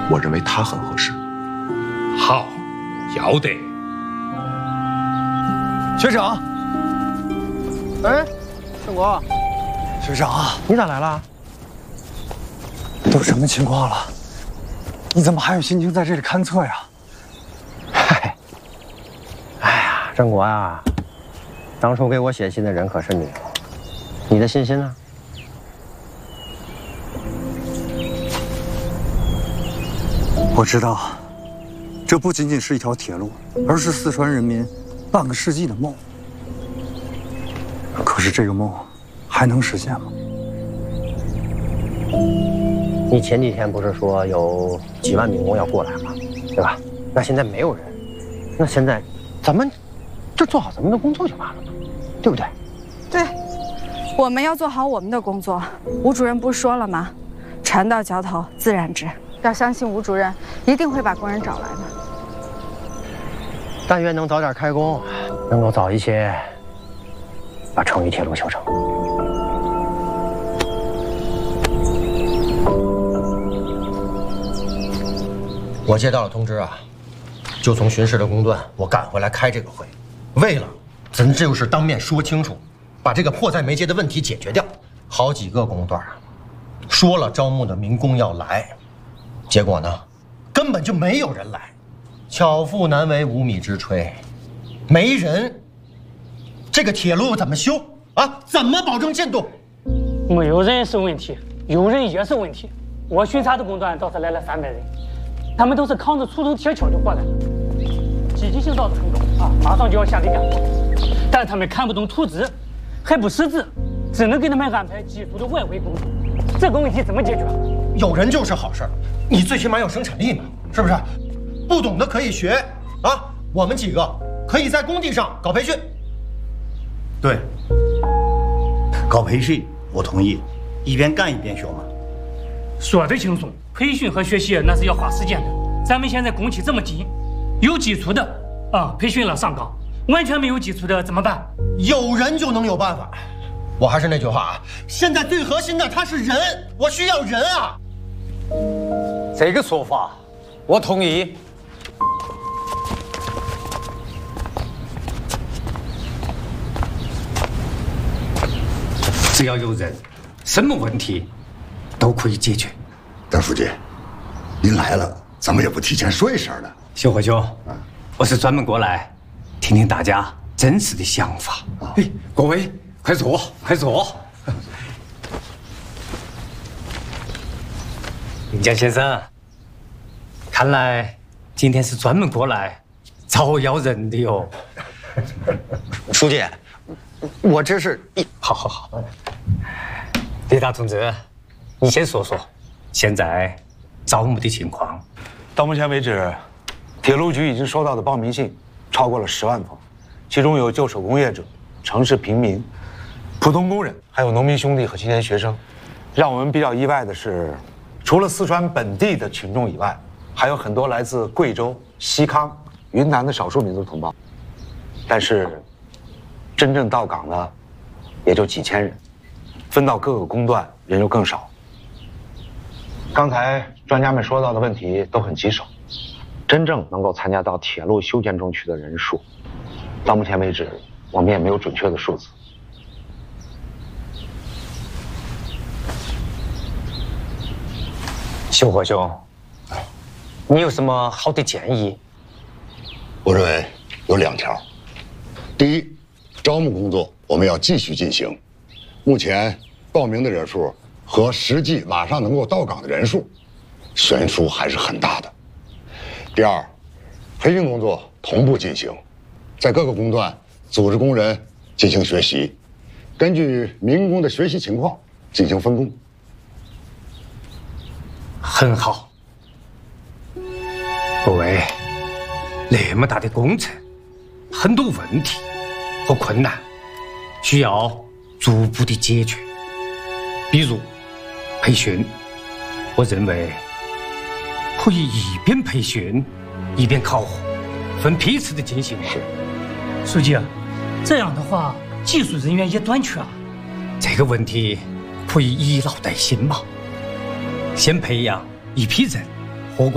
我认为他很合适。 好，要得。 学长， 哎，胜国， 学长， 你咋来了？ 都什么情况了？你怎么还有心情在这里勘测呀？ 嗨，哎呀，郑国啊，当初给我写信的人可是你，你的信心呢？ 我知道，这不仅仅是一条铁路，而是四川人民半个世纪的梦。可是这个梦还能实现吗？ 你前几天不是说有几万民工要过来吗？对吧？那现在没有人，那现在咱们就做好咱们的工作就完了嘛，对不对？ 对，我们要做好我们的工作。吴主任不是说了吗？船到桥头自然直。要相信吴主任一定会把工人找来的。 但愿能早点开工，能够早一些把成渝铁路修成。我接到了通知啊，就从巡视的公段，我赶回来开这个会，为了咱就是当面说清楚，把这个迫在眉睫的问题解决掉。好几个公段啊，说了招募的民工要来，结果呢，根本就没有人来。巧妇难为无米之炊，没人，这个铁路怎么修啊？怎么保证进度？ 没有人是问题，有人也是问题。我巡查的公段倒是来了300人，他们都是扛着锄头铁锹就过来了，积极性倒是很高啊，马上就要下地干活。但是他们看不懂图纸，还不识字，只能给他们安排基础的外围工作。这个问题怎么解决？ 有人就是好事儿，你最起码有生产力嘛，是不是？不懂的可以学啊，我们几个可以在工地上搞培训。 对，搞培训我同意，一边干一边学嘛。 说的轻松，培训和学习那是要花时间的。咱们现在工期这么紧，有基础的啊培训了上岗，完全没有基础的怎么办？ 有人就能有办法。我还是那句话啊，现在最核心的它是人，我需要人啊。 这个说法我同意。只要有人，什么问题都可以解决。 邓书记，您来了，怎么也不提前说一声呢？ 秀华兄，我是专门过来听听大家真实的想法。哎，各位快坐，快坐。云江先生，看来今天是专门过来招要人的哟。 书记，我这是好。李大同志，你先说说现在招募的情况。 到目前为止，铁路局已经收到的报名信超过了10万封，其中有旧手工业者、城市平民、普通工人，还有农民兄弟和青年学生。让我们比较意外的是，除了四川本地的群众以外，还有很多来自贵州、西康、云南的少数民族同胞。但是，真正到岗的也就几千人，分到各个工段人又更少。刚才专家们说到的问题都很棘手，真正能够参加到铁路修建中去的人数，到目前为止我们也没有准确的数字。 秀华兄，你有什么好的建议？ 我认为有2条。第一，招募工作我们要继续进行。目前报名的人数和实际马上能够到岗的人数，悬殊还是很大的。第二，培训工作同步进行，在各个工段组织工人进行学习，根据民工的学习情况进行分工。 很好。各位，那么大的工程，很多问题和困难需要逐步的解决。比如培训，我认为可以一边培训一边考核，分批次的进行。 书记，这样的话技术人员也短缺啊。 这个问题可以以老带新嘛，先培养一批人，